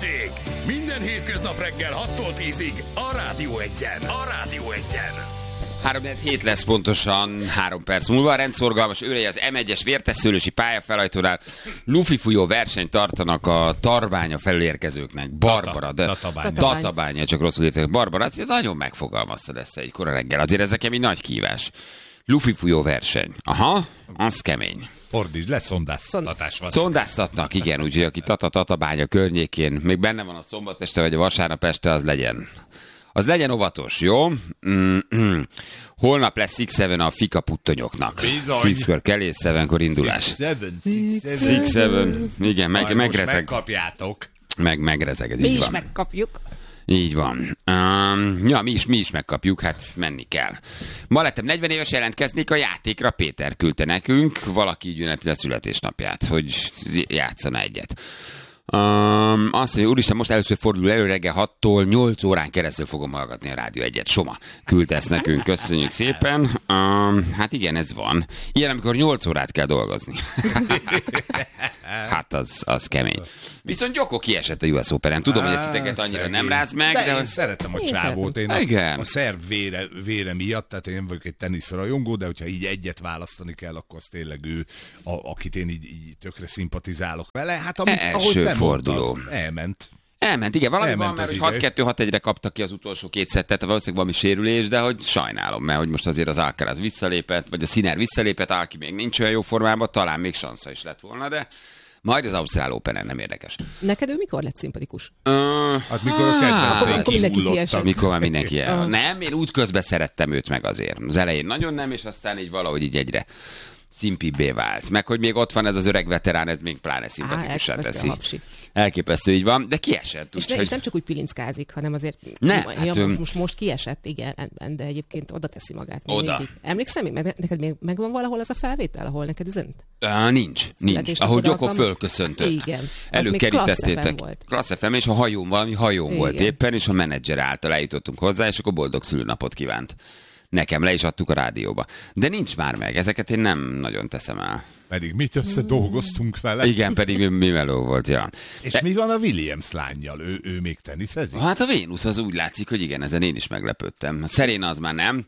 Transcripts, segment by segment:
Híresség! Minden hétköznap reggel 6-tól 10-ig a Rádió Egyen. A Rádió Egyen. 3-7 lesz pontosan 3 perc múlva. Rendszorgalmas őrei az M1-es vértesszőlősi pályafelajtónál lufifújó versenyt tartanak a Tarbánya felérkezőknek. Barbara, Databánya, csak rosszul értek. Barbara, nagyon megfogalmaztad ezt egy kora reggel. Azért ez nekem egy nagy kívás. Lufifújó verseny. Aha, az kemény. Fordítsd le, szondáztatás van. Szondáztatnak, igen, úgyhogy aki Tatabánya környékén, még benne van a szombat este vagy a vasárnap este, az legyen óvatos, jó? Holnap lesz 6-7 a Fika puttonyoknak. 6-kor kelés, 7-kor indulás. 6-7, igen, megrezeg. Megkapjátok. Megrezeg, ez Mi így is van. megkapjuk. Így van. Ja, mi is megkapjuk, hát menni kell. Ma lettem 40 éves, jelentkeznék a játékra, Péter küldte nekünk, valaki így ünnepli a születésnapját, hogy játszana egyet. Azt mondja, úristen, most először fordul elő reggel 6-tól 8 órán keresztül fogom hallgatni a Rádió Egyet. Soma küldte ezt nekünk, köszönjük szépen. Hát igen, ez van. Ilyen, amikor 8 órát kell dolgozni. Hát az kemény. Viszont Gyoko kiesett a US Operen. Tudom, hogy ezt titeket annyira nem ráz meg, de én szeretem a csávót. Én a szerb vére miatt, tehát én vagyok egy teniszrajongó, de hogyha így egyet választani kell, akkor az tényleg ő, akit én így tökre szimpatizálok vele. Hát első forduló. Elment, igen, valami van, mert 6-2-6-1-re kaptak ki az utolsó 2 szettet, valószínűleg valami sérülés, de hogy sajnálom, mert hogy most azért az Alcaraz visszalépett, vagy a Sinner visszalépett, Alki még nincs olyan jó formában, talán még sansza is lett volna, de majd az Ausztrál Openen nem érdekes. Neked ő mikor lett szimpatikus? Hát mikor a kedvencei kihullottak. Mikor már mindenki el. Nem, én útközben szerettem őt meg azért. Az elején nagyon nem, és aztán így valahogy így egyre szimpibbé vált. Meg hogy még ott van ez az öreg veterán, ez még pláne szimpatikussá teszi. Elképesztő, így van, de kiesett. És nem csak úgy pilinckázik, hanem azért most kiesett, igen, de egyébként oda teszi magát. Oda. Emlékszem, neked még megvan valahol az a felvétel, ahol neked üzent? Nincs. Ahol Gyoko fölköszöntött. Igen. Előkerítettétek. Klassz FM, és a hajón, valami hajón volt éppen, és a menedzser által eljutottunk hozzá, és akkor boldog szülőnapot kívánt. Nekem le is adtuk a rádióba. De nincs már meg, ezeket én nem nagyon teszem el. Pedig mit összedolgoztunk vele? Igen, pedig mi meló volt, ja. És mi van a Williams lánnyal? Ő még teniszezik? Hát a Vénusz az úgy látszik, hogy igen, ezen én is meglepődtem. Szeréna az már nem.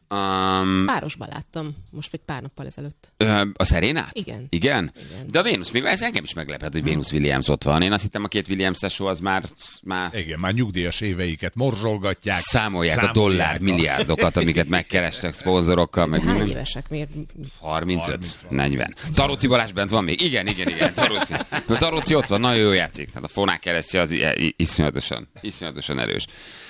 Párosban láttam, most egy pár nappal ezelőtt. A Szerénát? Igen. Igen? De a Vénusz, még ez engem is meglepett, hogy Vénusz Williams ott van. Én azt hittem, a 2 Williams tesó az már... Igen, már nyugdíjas éveiket morzsolgatják. Számolják a dollár milliárdokat, amiket megkerestek szponzorokkal. Meg hány évesek? Miért? 35, 40. Taróci Balázs bent van még? Igen, Taróci. Taróci ott van, nagyon jó játszik. Tehát a Fonák keresztje az iszonyatosan erős.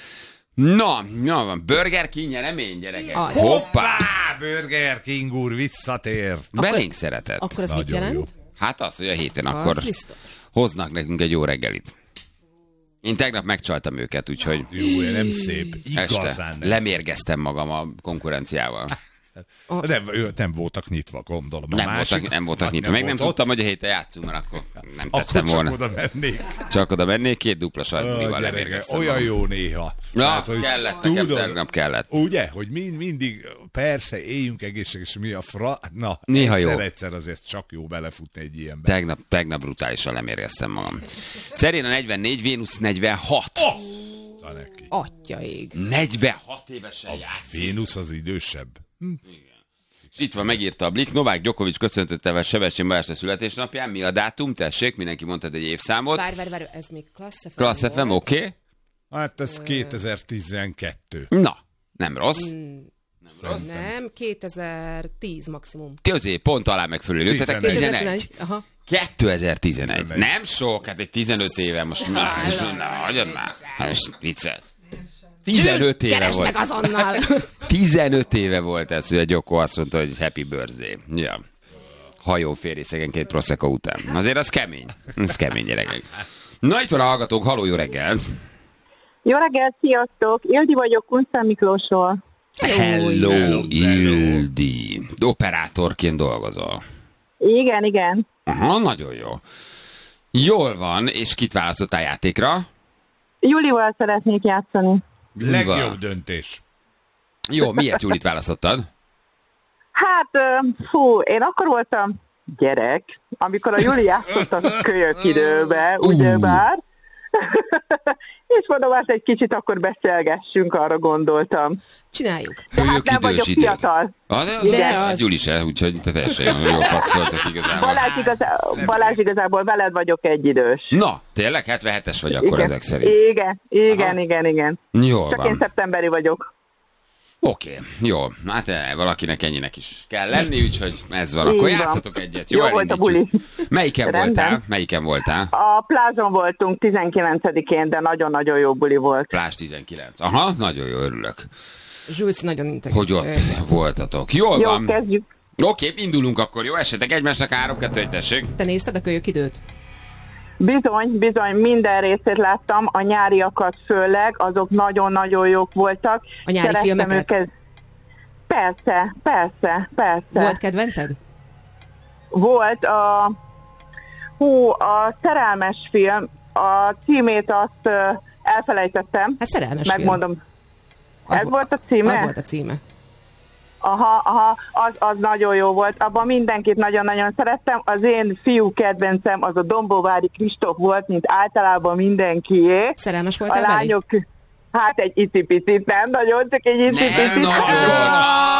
Na, van. Burger King nyeremény, gyerekek. Hoppá! Burger King úr visszatért. Belénk szeretett. Akkor az mit jelent? Jó. Hát az, hogy a héten akkor hoznak nekünk egy jó reggelit. Én tegnap megcsaltam őket, úgyhogy... Jó, nem szép. Igazán este nem lemérgeztem magam a konkurenciával. Nem voltak nyitva, gondolom. Nem voltak nyitva. Meg nem tudtam, hogy a héten játszunk, mert akkor nem tettem volna. Csak oda mennék. Csak oda mennék, 2 dupla sajtbunival lemérgeztem. Olyan magam. Jó néha. Ja, kellett, nekem tegnap kellett. Ugye, hogy mindig, persze, éljünk egészséges, mi a Na, néha egyszer azért csak jó belefutni egy ilyenbe. Tegnap brutálisan lemérgeztem magam. Szeréna 44, Vénusz 46. Atyaig. 46 évesen játszik. Vénusz az idősebb. Igen. És itt van, megírta a Blik, Novák Djokovic köszöntötte Sebestyén Balázs születésnapján. Mi a dátum? Tessék, mindenki mondta egy évszámot. Várj, ez még Klassz FM, oké. Hát ez 2012. Na, nem rossz. Nem, 2010 maximum. Ti azért pont alá megfölül. 11. Aha. 2011. Nem sok, hát egy 15 éve most. Hagyjad már. Most vicces. 15 éve volt. Meg azonnal. 15 éve volt ez, hogy a Gyoko azt mondta, hogy happy birthday. Ja. Hajóféri szegenként Prosecco után. Azért az kemény. Ez kemény, gyerekek. Na, itt van a hallgatók. Halló, jó reggel. Jó reggel, sziasztok. Ildi vagyok, Kunszán Miklósról. Hello, Ildi. Operátorként dolgozol. Igen. Aha, nagyon jó. Jól van, és kit választottál játékra? Julival szeretnék játszani. Legjobb döntés. Jó, miért Julit választottad? Hát, én akkor voltam gyerek, amikor a Juli játszott a kölyök időbe, ugyebár. És mondom, hát egy kicsit akkor beszélgessünk, arra gondoltam. Csináljuk. Hát nem vagyok fiatal. De Gyuli se, úgyhogy te teljesen jól passzoltak igazából. Balázs igazából veled vagyok egyidős. Na, tényleg? 77-es vagy akkor ezek szerint. Igen. Jól Csak van. én szeptemberi vagyok. Oké, jó. Hát valakinek ennyinek is kell lenni, úgyhogy ez van. Akkor játszatok egyet. Jó volt a buli. Melyiken voltál? A Plázson voltunk 19-én, de nagyon-nagyon jó buli volt. Plázs 19. Aha, nagyon jó, örülök. Zsulc nagyon integet. Hogy ott voltatok. Jól Jó, van. kezdjük. Oké, indulunk akkor, jó? Esetek egymásnak 3-2-1, tessék. Te nézted a Kölyök időt? Bizony, minden részét láttam, a nyáriakat főleg, azok nagyon-nagyon jók voltak. A nyári filmeket? Persze. Volt kedvenced? Volt a szerelmes film, a címét azt elfelejtettem. Hát szerelmes megmondom. Film. Ez volt a címe? Az volt a címe. Aha, az nagyon jó volt. Abban mindenkit nagyon-nagyon szerettem. Az én fiú kedvencem az a Dombóvári Kristóf volt, mint általában mindenkié. Szerelmes voltál a lányok, hát egy icipicit, nem nagyon, csak egy icipicit. Nem nagyon!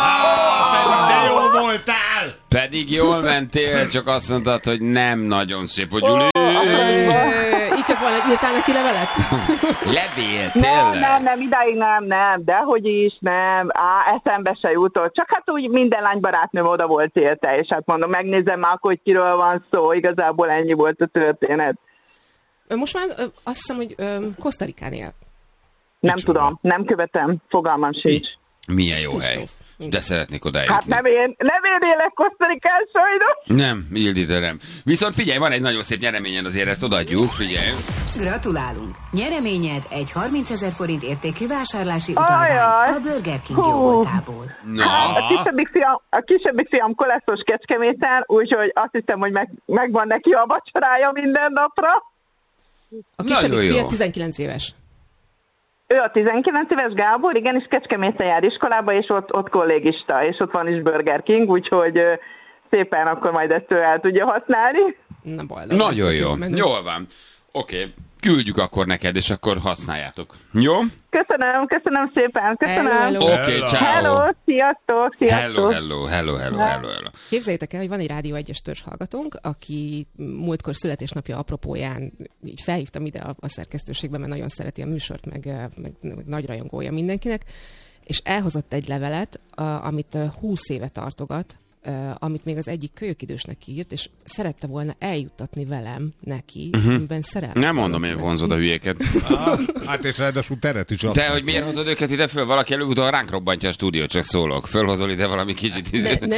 De jó voltál! Pedig jól mentél, csak azt mondtad, hogy nem nagyon szép, hogy Gyuli. Így csak volna, írtál neki levelet? Levél, tényleg? Nem, idáig nem, dehogy is, nem. Eszembe se jutott. Csak hát úgy minden lány barátnőm oda volt érte, és hát mondom, megnézem már, hogy kiről van szó, igazából ennyi volt a történet. Most már azt hiszem, hogy Kosztarikán él. Nem tudom, nem követem, fogalmam sincs. Milyen jó hely. De szeretnék odájutni. Hát nem én élek Kosztarikán, sajnos. Nem, Ildi, de nem. Viszont figyelj, van egy nagyon szép nyereményed, azért ezt odaadjuk, figyelj. Gratulálunk! Nyereményed egy 30 000 forint értékű vásárlási utalvány a Burger King jóvoltából. A kisebbik fiam koleszos Kecskeméten, úgyhogy azt hiszem, hogy megvan neki a vacsorája minden napra. A kisebbik fia 19 éves. Ő a 19 éves Gábor, igen, és Kecskeméten jár iskolába, és ott kollégista, és ott van is Burger King, úgyhogy szépen akkor majd ezt ő el tudja használni. Nagyon jó. Jól van. Oké. Küldjük akkor neked, és akkor használjátok. Jó? Köszönöm szépen, köszönöm. Oké, ciao. Hello, sziasztok. Hello. Képzeljétek el, hogy van egy Rádió 1-es törzshallgatónk, aki múltkor születésnapja apropóján így felhívtam ide a szerkesztőségbe, mert nagyon szereti a műsort, meg nagy rajongója mindenkinek, és elhozott egy levelet, amit 20 éve tartogat, amit még az egyik kölyökidősnek írt, és szerette volna eljuttatni velem neki, amiben szerelmes. Nem mondom, én vonzod a hülyéket. Hát és ráadásul teret is. De hogy miért hozod őket ide föl? Valaki előbb-utóbb ránk robbantja a stúdiót, csak szólok. Fölhozol ide valami kicsit.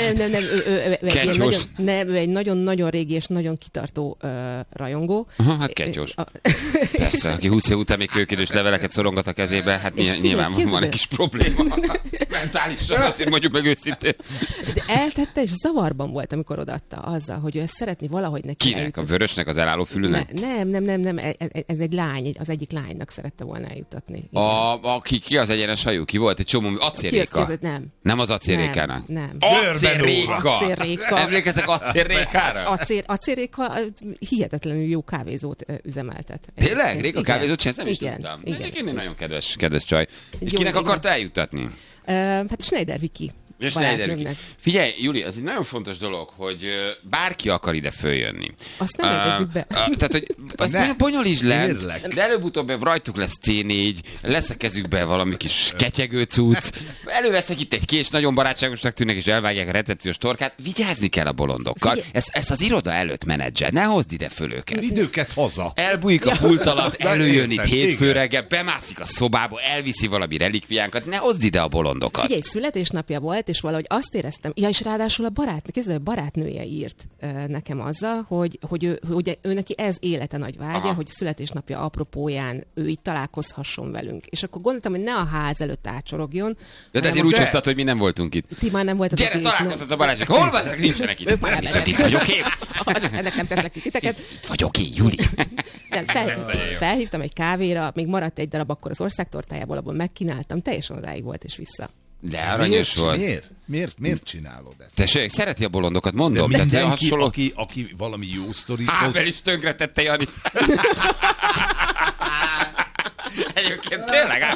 Nem, ő egy nagyon-nagyon régi és nagyon kitartó rajongó. Aha, hát ketyós. Persze, aki 20 év után még kölyökidős leveleket szorongat a kezébe, hát nyilván van egy kis probléma. Mentálisan, azért mondjuk meg őszintén. De eltette, és zavarban volt, amikor odaadta azzal, hogy ő ezt szeretné valahogy neki. Kinek? Eljutni. A vörösnek, az elálló fülűnek? Nem. Ez egy lány, az egyik lánynak szerette volna eljutatni. Ki az egyenes hajú? Ki volt? Egy csomó Acélréka? Nem az Acélrékának? Nem. Acélréka. Emlékeztek Acélrékára? Acélréka hihetetlenül jó kávézót üzemeltet. Tényleg? Réka kávézót sem nem is tudtam. Én nagyon kedves csaj. És kinek akart eljutatni? Hát Schneider Viki. Figyelj, Juli, az egy nagyon fontos dolog, hogy bárki akar ide följönni. Azt nem engedjük be. Tehát, hogy azt bonyolítsd le, de előbb-utóbb rajtuk lesz C4, lesz a kezükbe valami kis ketyegő cucc, elővesznek itt egy kés, nagyon barátságosnak tűnnek, és elvágják a recepciós torkát. Vigyázni kell a bolondokkal. Ezt az iroda előtt menedzser, ne hozd ide föl őket. Vidd őket haza. Elbújik a pult alatt, előjön itt hétfő reggel, bemászik a szobába, elviszi valami relikviánkat, ne hozd ide a bolondokat. Figyelj, születésnapja volt, és valahogy azt éreztem, és ráadásul a barátnője írt nekem azzal, hogy ő neki ez élete nagy vágya, hogy születésnapja apropóján ő így találkozhasson velünk. És akkor gondoltam, hogy ne a ház előtt átsorogjon. De ezért úgy hoztad, hogy mi nem voltunk itt. Ti már nem voltatok itt. Gyere, találkozhatsz a Balázsnak. Hol vannak? Nincsenek itt. Viszont itt vagyok én. Ennek nem teszlek ki titeket. Itt vagyok én, Juli. Felhívtam egy kávéra, még maradt egy darab akkor az országtortájából, abból megkínáltam, teljesen odáig volt és vissza. De aranyos volt. Miért csinálod ezt? Tessék, szereti a bolondokat, mondom. De mindenki, aki valami jó sztorit hoz... Ábel is tönkretette, Jani.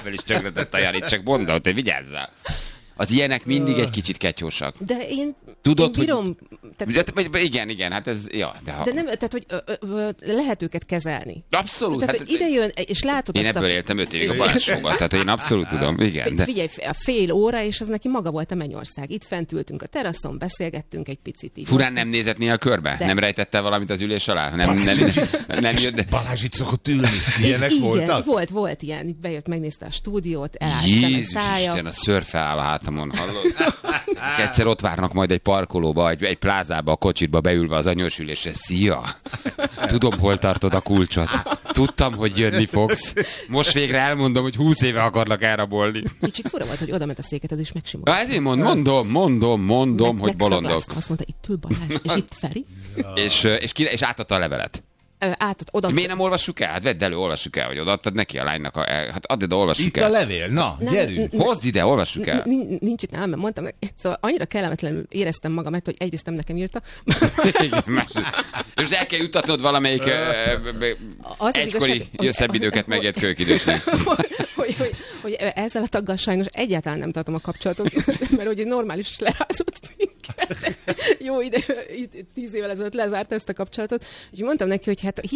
kábel is tönkretett a Janit, csak mondom, hogy vigyázzál. Az ilyenek mindig egy kicsit ketyósak. De én bírom... Igen, hát ez... Ja, de nem, tehát, hogy lehet őket kezelni. Abszolút. Tehát, hogy ide jön, és látod én ebből éltem 5 évig a Balázsóval, tehát én abszolút tudom, igen. De... Figyelj, a fél óra, és az neki maga volt a mennyország. Itt fent ültünk a teraszon, beszélgettünk egy picit. Így. Furán nem nézett néha körbe? De... Nem rejtette valamit az ülés alá? Nem jött... Balázs itt szokott ülni. Ilyenek voltak? Volt ilyen. Itt bejött, megnézte a stúdiót, elállt a szája. Isten, a szőr feláll a hátamon, hallod? Egyszer ott várnak majd egy parkolóba, egy plázába, a kocsitba beülve az anyósülésre. Szia! Tudom, hol tartod a kulcsot. Tudtam, hogy jönni fogsz. Most végre elmondom, hogy 20 éve akarlak elrabolni. Kicsit fura volt, hogy oda ment a széket, és megsimogatta. Ezért mondom, hogy bolondok. Azt mondta, itt ül Balázs, és itt Feri. És átadta a levelet. Oda... Miért nem olvassuk el? Hát vedd elő, olvassuk el, hogy odaadtad neki a lánynak. Hát add ide, olvassuk itt el. Itt a levél, na, gyerünk. Hozd ide, olvassuk el. Nincs itt nálam, mert mondtam neki. Szóval annyira kellemetlenül éreztem magam, hogy egyrészt nem nekem írta. És el kell jutatnod valamelyik egykori szebb időket megért kölykidősnek. Hogy ezzel a taggal sajnos egyáltalán nem tartom a kapcsolatot, mert hogy normális is lerázott minket. Jó ide, 10 évvel ezelőtt lezárt ezt a kapcsolatot. Úgyhogy mondtam neki, hogy hát